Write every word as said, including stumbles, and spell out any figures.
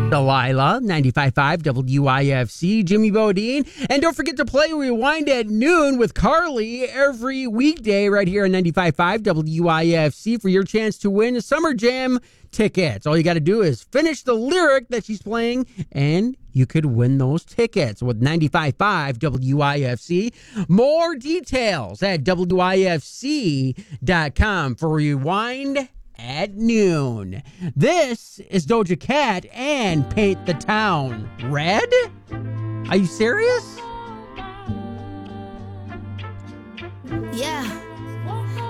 Delilah, ninety-five point five W I F C, Jimmy Bodine. And don't forget to play Rewind at noon with Carly every weekday right here on ninety-five point five W I F C for your chance to win Summer Jam tickets. All you got to do is finish the lyric that she's playing and you could win those tickets with ninety-five point five W I F C. More details at W I F C dot com for Rewind at noon. This is Doja Cat and Paint the Town Red. Are you serious?